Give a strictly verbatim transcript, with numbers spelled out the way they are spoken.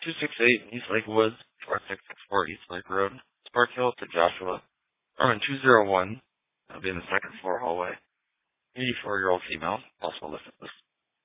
two six eight East Lake Woods, four six six four East Lake Road, Spark Hill to Joshua. Or in two zero one, that'll be in the second floor hallway. eighty-four-year-old female, possible list.